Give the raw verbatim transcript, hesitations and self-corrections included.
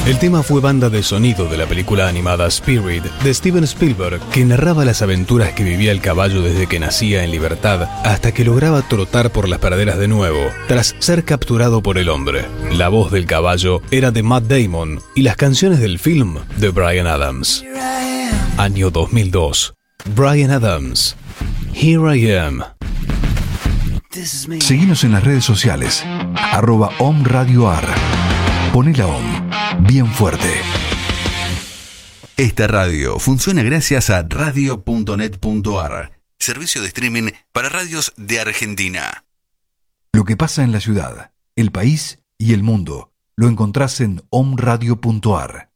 El tema fue banda de sonido de la película animada Spirit de Steven Spielberg, que narraba las aventuras que vivía el caballo desde que nacía en libertad hasta que lograba trotar por las praderas de nuevo, tras ser capturado por el hombre. La voz del caballo era de Matt Damon y las canciones del film de Bryan Adams. Año dos mil dos. Bryan Adams. Here I Am. Seguinos en las redes sociales. Arroba Om Radio Ar. Poné la Om bien fuerte. Esta radio funciona gracias a radio punto net punto ar, servicio de streaming para radios de Argentina. Lo que pasa en la ciudad, el país y el mundo lo encontrás en om radio punto ar.